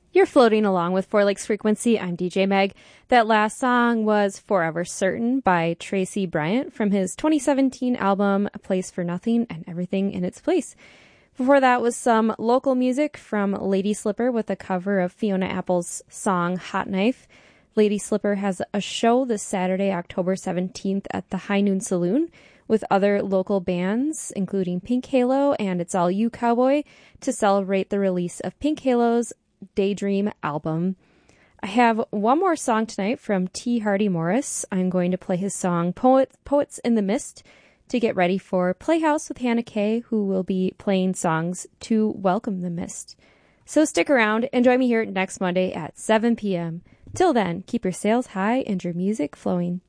You're floating along with Four Lakes Frequency. I'm DJ Meg. That last song was Forever Certain by Tracy Bryant from his 2017 album A Place for Nothing and Everything in Its Place. Before that was some local music from Lady Slipper with a cover of Fiona Apple's song Hot Knife. Lady Slipper has a show this Saturday, October 17th at the High Noon Saloon with other local bands, including Pink Halo and It's All You Cowboy, to celebrate the release of Pink Halo's Daydream album. I have one more song tonight from T. Hardy Morris. I'm going to play his song Poets in the Mist to get ready for Playhouse with Hannah Kay, who will be playing songs to welcome the mist. So stick around and join me here next Monday at 7 p.m. Till then, keep your sails high and your music flowing.